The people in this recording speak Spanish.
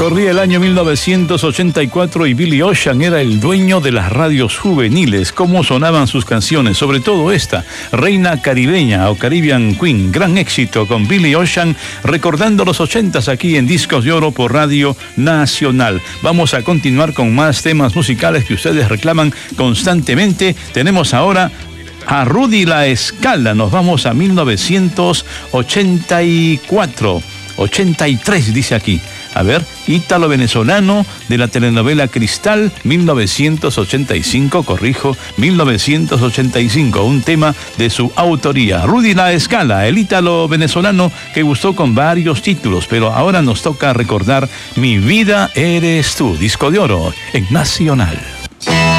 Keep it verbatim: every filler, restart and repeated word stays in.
Corría el año mil novecientos ochenta y cuatro y Billy Ocean era el dueño de las radios juveniles. ¿Cómo sonaban sus canciones? Sobre todo esta, Reina Caribeña o Caribbean Queen. Gran éxito con Billy Ocean, recordando los ochentas aquí en Discos de Oro por Radio Nacional. Vamos a continuar con más temas musicales que ustedes reclaman constantemente. Tenemos ahora a Rudy La Escala. Nos vamos a mil novecientos ochenta y cuatro, ochenta y tres dice aquí. A ver, ítalo-venezolano de la telenovela Cristal, mil novecientos ochenta y cinco, corrijo, mil novecientos ochenta y cinco, un tema de su autoría. Rudy La Escala, el ítalo-venezolano que gustó con varios títulos, pero ahora nos toca recordar Mi vida eres tú, disco de oro en Nacional.